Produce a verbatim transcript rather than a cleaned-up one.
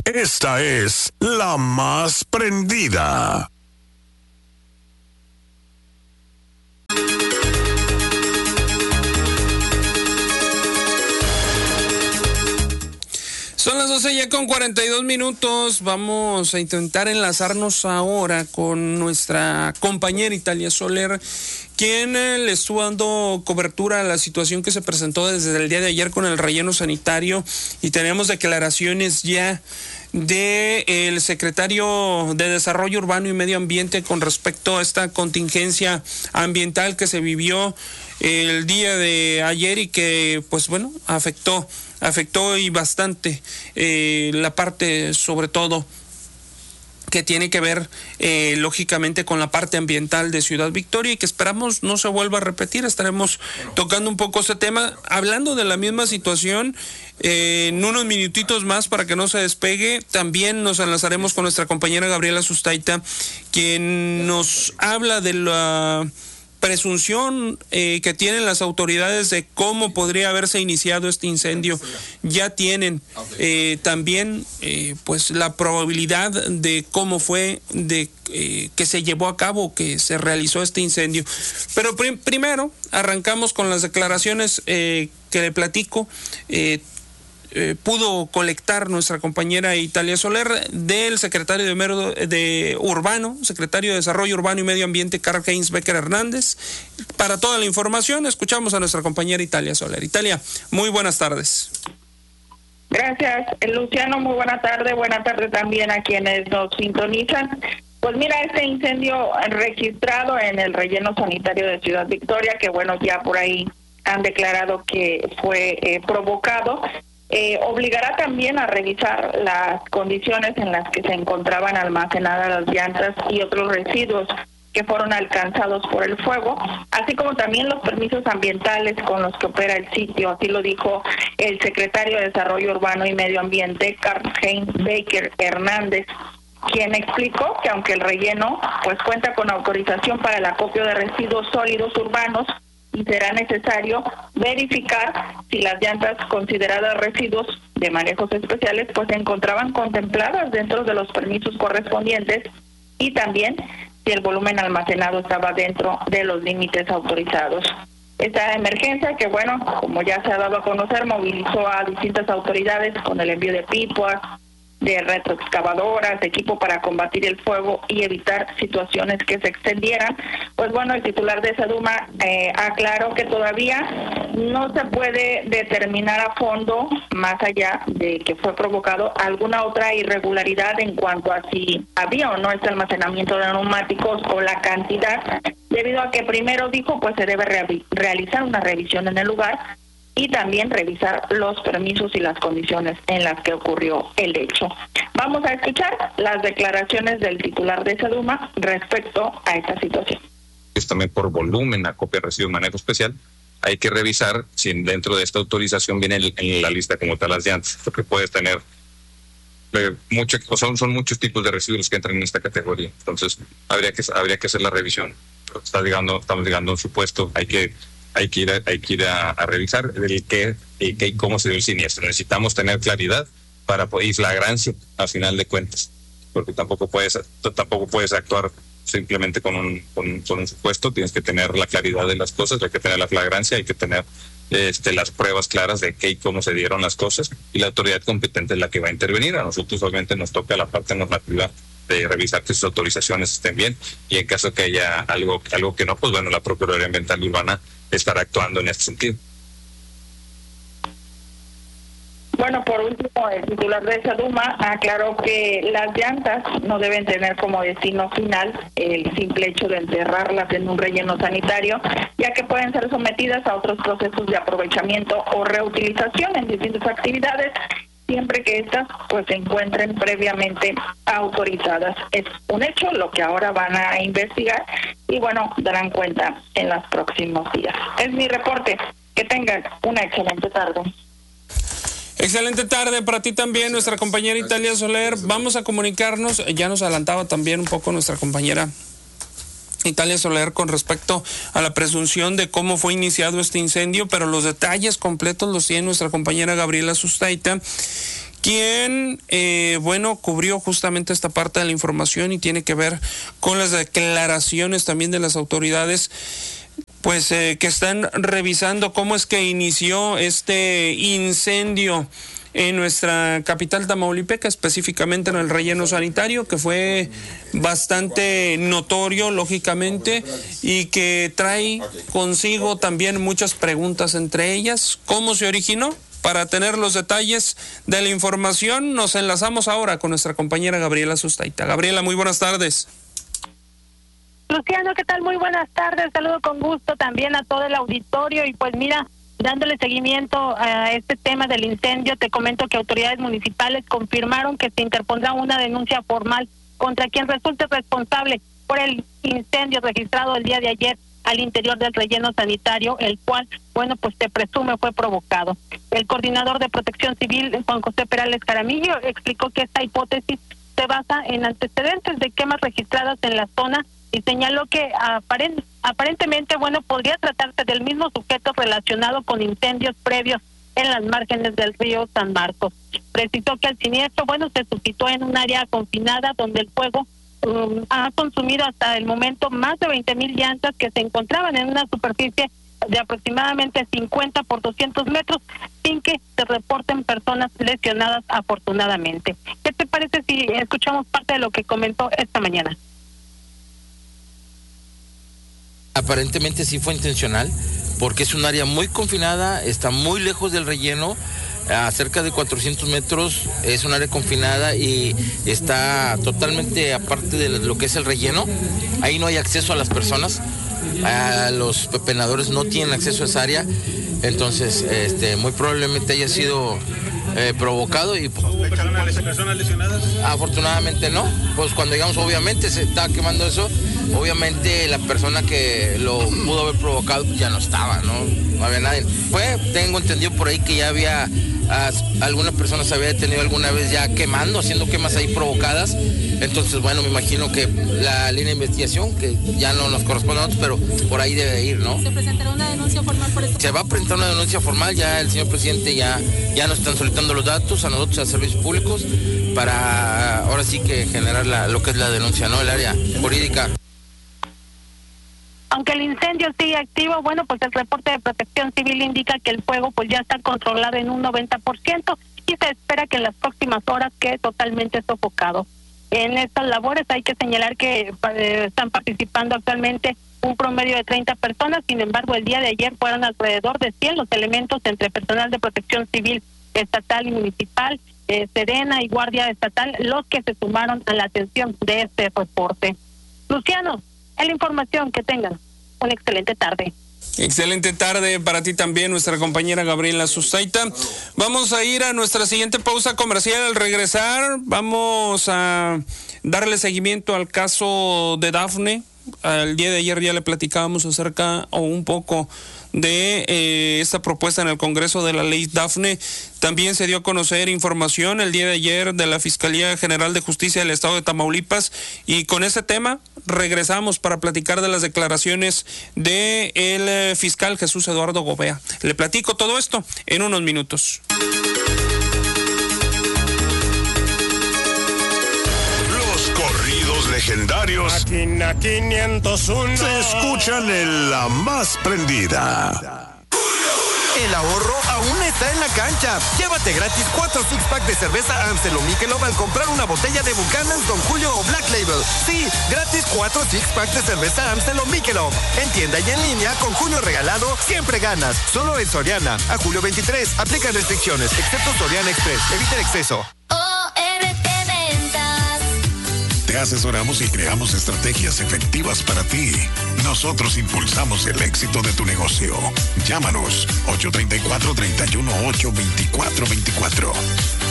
Esta es la más prendida. Son las doce ya con cuarenta y dos minutos. Vamos a intentar enlazarnos ahora con nuestra compañera Italia Soler, quien le estuvo dando cobertura a la situación que se presentó desde el día de ayer con el relleno sanitario, y tenemos declaraciones ya del secretario de Desarrollo Urbano y Medio Ambiente con respecto a esta contingencia ambiental que se vivió el día de ayer y que, pues bueno, afectó afectó y bastante eh, la parte, sobre todo, que tiene que ver eh, lógicamente con la parte ambiental de Ciudad Victoria, y que esperamos no se vuelva a repetir. Estaremos tocando un poco ese tema, hablando de la misma situación eh, en unos minutitos más para que no se despegue. También nos enlazaremos con nuestra compañera Gabriela Sustaita, quien nos habla de la presunción eh, que tienen las autoridades de cómo podría haberse iniciado este incendio. Ya tienen eh, también eh, pues la probabilidad de cómo fue de eh, que se llevó a cabo, que se realizó este incendio. Pero prim- primero arrancamos con las declaraciones eh, que le platico. Eh, Eh, pudo colectar nuestra compañera Italia Soler del secretario de, Mero, de Urbano, secretario de Desarrollo Urbano y Medio Ambiente, Karl-Heinz Becker Hernández. Para toda la información, escuchamos a nuestra compañera Italia Soler. Italia, muy buenas tardes. Gracias, Luciano, muy buena tarde. Buena tarde también a quienes nos sintonizan. Pues mira, este incendio registrado en el relleno sanitario de Ciudad Victoria, que bueno, ya por ahí han declarado que fue eh, provocado, Eh, obligará también a revisar las condiciones en las que se encontraban almacenadas las llantas y otros residuos que fueron alcanzados por el fuego, así como también los permisos ambientales con los que opera el sitio. Así lo dijo el secretario de Desarrollo Urbano y Medio Ambiente, Karl-Heinz Becker Hernández, quien explicó que aunque el relleno pues cuenta con autorización para el acopio de residuos sólidos urbanos, y será necesario verificar si las llantas consideradas residuos de manejos especiales pues se encontraban contempladas dentro de los permisos correspondientes, y también si el volumen almacenado estaba dentro de los límites autorizados. Esta emergencia, que bueno, como ya se ha dado a conocer, movilizó a distintas autoridades con el envío de pipas, de retroexcavadoras, de equipo para combatir el fuego y evitar situaciones que se extendieran. Pues bueno, el titular de Seduma eh, aclaró que todavía no se puede determinar a fondo, más allá de que fue provocado, alguna otra irregularidad en cuanto a si había o no este almacenamiento de neumáticos o la cantidad, debido a que primero dijo pues se debe re- realizar una revisión en el lugar y también revisar los permisos y las condiciones en las que ocurrió el hecho. Vamos a escuchar las declaraciones del titular de Seduma respecto a esta situación. Es también por volumen, acopio, residuo, manejo especial. Hay que revisar si dentro de esta autorización viene en la lista como tal las llantas, porque puedes tener eh, mucho, o son, son muchos tipos de residuos que entran en esta categoría. Entonces habría que habría que hacer la revisión. Está llegando, estamos llegando a un supuesto, hay que hay que ir a, hay que ir a, a revisar el qué, el qué y cómo se dio el siniestro. Necesitamos tener claridad para poder, y flagrancia a final de cuentas, porque tampoco puedes tampoco puedes actuar simplemente con un, con, con un supuesto. Tienes que tener la claridad de las cosas, hay que tener la flagrancia, hay que tener este, las pruebas claras de qué y cómo se dieron las cosas, y la autoridad competente es la que va a intervenir. A nosotros obviamente nos toca la parte normativa de revisar que sus autorizaciones estén bien, y en caso que haya algo algo que no, pues bueno, la Procuraduría Ambiental Urbana estará actuando en este sentido. Bueno, por último, el titular de Seduma aclaró que las llantas no deben tener como destino final el simple hecho de enterrarlas en un relleno sanitario, ya que pueden ser sometidas a otros procesos de aprovechamiento o reutilización en distintas actividades, siempre que estas pues se encuentren previamente autorizadas. Es un hecho lo que ahora van a investigar y bueno, darán cuenta en los próximos días. Es mi reporte. Que tengan una excelente tarde. Excelente tarde para ti también, nuestra compañera Italia Soler. Vamos a comunicarnos, ya nos adelantaba también un poco nuestra compañera Italia Soler con respecto a la presunción de cómo fue iniciado este incendio, pero los detalles completos los tiene nuestra compañera Gabriela Sustaita, quien, eh, bueno, cubrió justamente esta parte de la información y tiene que ver con las declaraciones también de las autoridades, pues eh, que están revisando cómo es que inició este incendio en nuestra capital tamaulipeca, específicamente en el relleno sanitario, que fue bastante notorio, lógicamente, y que trae consigo también muchas preguntas, entre ellas, ¿cómo se originó? Para tener los detalles de la información, nos enlazamos ahora con nuestra compañera Gabriela Sustaita. Gabriela, muy buenas tardes. Luciano, ¿qué tal? Muy buenas tardes. Saludo con gusto también a todo el auditorio y pues mira, dándole seguimiento a este tema del incendio, te comento que autoridades municipales confirmaron que se interpondrá una denuncia formal contra quien resulte responsable por el incendio registrado el día de ayer al interior del relleno sanitario, el cual, bueno, pues se presume fue provocado. El coordinador de Protección Civil, Juan José Perales Jaramillo, explicó que esta hipótesis se basa en antecedentes de quemas registradas en la zona y señaló que aparent, aparentemente, bueno, podría tratarse del mismo sujeto relacionado con incendios previos en las márgenes del río San Marcos. Precisó que el siniestro, bueno, se suscitó en un área confinada donde el fuego um, ha consumido hasta el momento más de veinte mil llantas que se encontraban en una superficie de aproximadamente cincuenta por doscientos metros, sin que se reporten personas lesionadas, afortunadamente. ¿Qué te parece si escuchamos parte de lo que comentó esta mañana? Aparentemente sí fue intencional, porque es un área muy confinada, está muy lejos del relleno, a cerca de cuatrocientos metros, es un área confinada y está totalmente aparte de lo que es el relleno. Ahí no hay acceso a las personas, a los pepenadores no tienen acceso a esa área, entonces este, muy probablemente haya sido eh, provocado. Y ¿Sospecharon a las personas lesionadas? Afortunadamente no, pues cuando llegamos obviamente se estaba quemando eso, obviamente la persona que lo pudo haber provocado pues ya no estaba, no, no había nadie. Fue, tengo entendido por ahí que ya había, uh, alguna persona se había detenido alguna vez ya quemando, haciendo quemas ahí provocadas, entonces bueno, me imagino que la línea de investigación, que ya no nos corresponde a nosotros, pero por ahí debe ir, ¿no? ¿Se presentará una denuncia formal por esto? Se va a presentar una denuncia formal, ya el señor presidente ya, ya nos están solicitando los datos a nosotros, a servicios públicos, para ahora sí que generar la, lo que es la denuncia, ¿no? El área jurídica. Aunque el incendio sigue activo, bueno, pues el reporte de Protección Civil indica que el fuego pues ya está controlado en un noventa por ciento y se espera que en las próximas horas quede totalmente sofocado. En estas labores hay que señalar que eh, están participando actualmente un promedio de treinta personas, sin embargo el día de ayer fueron alrededor de cien los elementos entre personal de Protección Civil estatal y municipal, eh, Sedena y Guardia Estatal, los que se sumaron a la atención de este reporte. Luciano, es la información, que tengan una excelente tarde. Excelente tarde para ti también, nuestra compañera Gabriela Sustaita. Vamos a ir a nuestra siguiente pausa comercial. Al regresar vamos a darle seguimiento al caso de Dafne. El día de ayer ya le platicábamos acerca o un poco de eh, esta propuesta en el Congreso de la ley Dafne. También se dio a conocer información el día de ayer de la Fiscalía General de Justicia del Estado de Tamaulipas, y con ese tema regresamos para platicar de las declaraciones de el eh, fiscal Jesús Eduardo Gobea. Le platico todo esto en unos minutos. Legendarios Máquina quinientos uno se escuchan en La Más Prendida. El ahorro aún está en la cancha. Llévate gratis cuatro six pack de cerveza Amstel o Michelob al comprar una botella de Buchanan's, Don Julio o Black Label. Sí, gratis cuatro six pack de cerveza Amstel o Michelob. En tienda y en línea, con Julio regalado, siempre ganas. Solo en Soriana. A julio veintitrés. Aplican restricciones, excepto Soriana Express. Evita el exceso. Te asesoramos y creamos estrategias efectivas para ti. Nosotros impulsamos el éxito de tu negocio. Llámanos ocho tres cuatro, tres uno ocho, dos cuatro dos cuatro.